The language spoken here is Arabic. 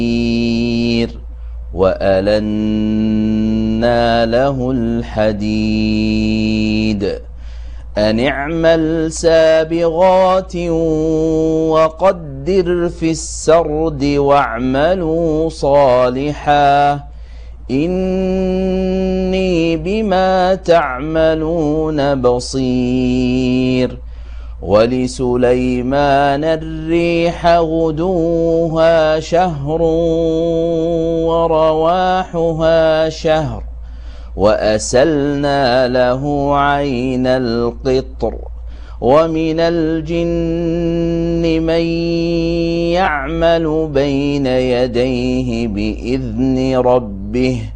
وألنا له الحديد أن اعمل سابغات وقدر في السرد واعملوا صالحا إني بما تعملون بصير ولسليمان الريح غدوها شهر ورواحها شهر وأسلنا له عين القطر ومن الجن من يعمل بين يديه بإذن ربه